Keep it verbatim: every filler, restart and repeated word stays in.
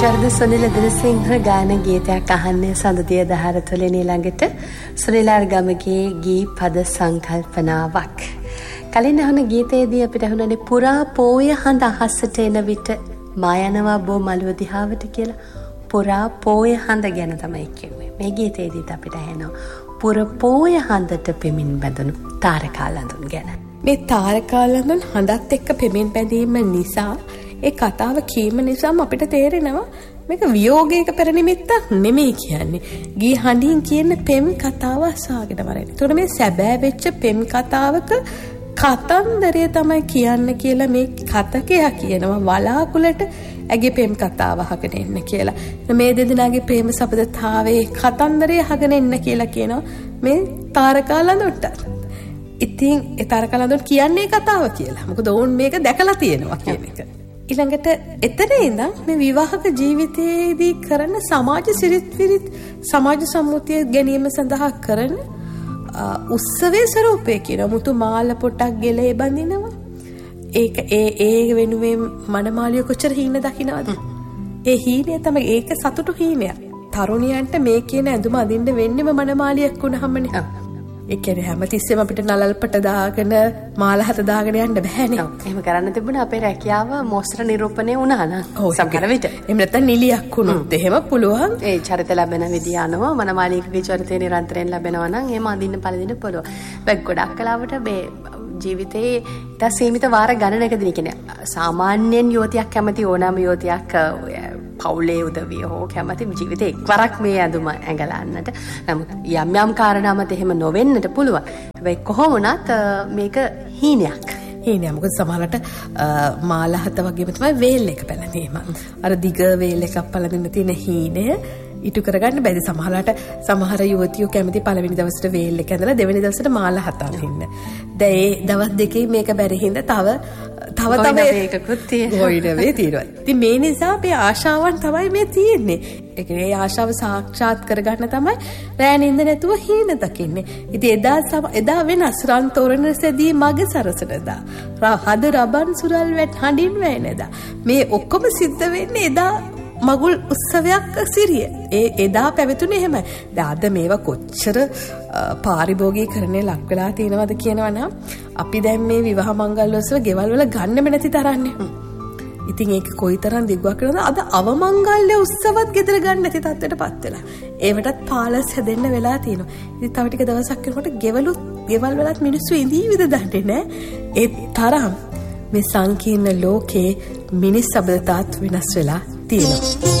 ගර්ධ සුනිල දිනසිංහ ගාන ගීතයක් අහන්නේ සඳදිය දහර තුලින් ඊළඟට සුනිලාර් ගමගේ ගී පද සංකල්පනාවක්. කලින් අහන ගීතයේදී අපිට අහුණනේ පුරා පෝය හඳ අහසට එන විට මායනවා බෝ මළුව දිහාවට කියලා. පුරා පෝය හඳ ගැන තමයි කිව්වේ. මේ ගීතයේදීත් අපිට ඇහෙනවා පුර පෝය හඳට පෙමින් බැඳුණු තාරකා ලඳුන් ගැන. මේ තාරකා ලඳුන් හඳත් එක්ක පෙමින් බැඳීම නිසා ඒ කතාව කීම නිසාම අපිට තේරෙනවා මේක වියෝගයක පෙර නිමිත්තක් නෙමෙයි කියන්නේ. ගී හඬින් කියන පෙම් කතාව අසාගෙන වරෙන්. ඒතකොට මේ සැබෑ වෙච්ච පෙම් කතාවක කතන්දරය තමයි කියන්න කියලා මේ කතකයා කියනවා වලාකුළට ඇගේ පෙම් කතාව අහගෙන එන්න කියලා. මේ දෙදෙනාගේ ප්‍රේම සබඳතාවයේ කතන්දරය අහගෙන එන්න කියලා කියනවා මේ තාරකා ලඳුන්ට. ඉතින් ඒ තාරකා ලඳුන් කියන්නේ කතාව කියලා. මොකද ඕන් මේක දැකලා තියෙනවා කියන එක. ඊළඟට එතන ඉඳන් මේ විවාහක ජීවිතයේදී කරන සමාජ සිරිත් විරිත් සමාජ සම්මුතිය ගැනීම සඳහා කරන උත්සවයේ ස්වරූපය කියන මුතු මාල පොටක් ගෙලේ බඳිනවා. ඒක ඒ ඒ වෙනුවෙන් මනමාලිය කොච්චර හීන දකින්නවද? ඒ හීනය තමයි ඒක සතුටු හීනයක්. තරුණියන්ට මේ කියන ඇඳුම අඳින්න වෙන්නේම මනමාලියක් වුණාමනේ. ඒ කියන්නේ හැමතිස්සෙම අපිට නලල්පට දාගෙන මාල හත දාගෙන යන්න බෑනේ. එහෙම කරන්න තිබුණා අපේ රැකියාව මොස්තර නිරූපණය වුණා නම් සමහර විට. එහෙම නැත්නම් නිලියක් වුණොත් එහෙම පුළුවන්. ඒ චරිත ලැබෙන විදිය අනුව මනමාලිකගේ චරිතය නිරන්තරයෙන් ලැබෙනවා නම් එහෙම අඳින්න පළදින්න පුළුවන්. බෑ ගොඩක් කලාවට මේ ජීවිතේ ඉතා සීමිත වාර ගණනකදී කියන්නේ සාමාන්‍යයෙන් යුවතියක් කැමති ඕනෑම යුවතියක් පවුලේ උදවිය හෝ කැමති ජීවිතේ එක්වරක් මේ ඇඳුම ඇඟලන්නට. නමුත් යම් යම් කාරණාමත් එහෙම නොවෙන්නට පුළුවන්. හැබැයි කොහොම වුණත් මේක හීනයක්. හීනයක්. මොකද සමහරකට මාලහත වගේම තමයි වේල් එක පැලඳීම. අර දිග වේල් එකක් පළඳින්න තියෙන හීනය ඉටු කරගන්න බැරි. සමහරකට සමහර යුවතියෝ කැමති පළවෙනි දවසට වේල් එක ඇඳලා දෙවෙනි දවසට මාලහත අඳින්න. දැන් ඒ දවස් දෙකේ මේක බැරි හින්දා තව තව තව ඒකකුත් තියෙනවා. ගොයිඩවේ තියෙනවා. ඉතින් මේ නිසා මේ ආශාවන් තමයි මේ තියෙන්නේ. ඒ කියන්නේ ඒ ආශාව සාක්ෂාත් කරගන්න තමයි රෑ නින්ද නැතුව හීන දකින්නේ. ඉතින් එදා එදා වෙනස් රන් තොරණ සැදී මගේ සරසනදා. හද රබන් සුරල් වැට් හඬින් වැයෙනදා. මේ ඔක්කොම සිද්ධ වෙන්නේ එදා මගුල් උත්සවයක් සිරිය. ඒ එදා පැවතුනේ එහෙමයි. දැන් අද මේවා කොච්චර පාරිභෝගීකරණය ලක් වෙලා තියෙනවද කියනවා නම් අපි දැන් මේ විවාහ මංගල උත්සව ගෙවල් වල ගන්නෙම නැති තරන්නේ. ඉතින් ඒක කොයිතරම් දිග්ගක් කරනවද? අද අවමංගල්‍ය උත්සවත් ගෙදර ගන්න නැති තත්ත්වයටපත් වෙලා. ඒවටත් පාලස් හැදෙන්න වෙලා තියෙනවා. ඉතින් තව ටික දවසක් යනකොට ගෙවලුත් ගෙවල් වලත් මිනිස්සු ඉඳීවිද දන්නේ නැහැ. ඒ තරම් මේ සංකීර්ණ ලෝකේ මිනිස් සබඳතාත් වෙනස් වෙලා තියෙනවා.